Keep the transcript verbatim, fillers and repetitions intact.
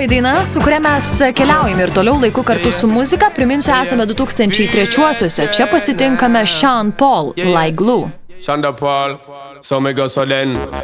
Antroji daina, su kuria mes keliaujame ir toliau laiku kartu su muzika. Priminsiu, esame du tūkstančiai trečiuosiuose. Čia pasitinkame Sean Paul, Like Glue. Sean Paul, so me go so then.